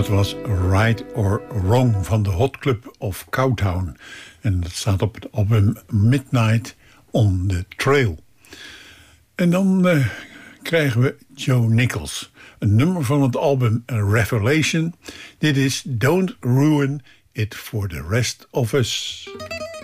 Dat was Right or Wrong van de Hot Club of Cowtown. En dat staat op het album Midnight on the Trail. En dan krijgen we Joe Nichols. Een nummer van het album Revelation. Dit is Don't Ruin It for the Rest of Us.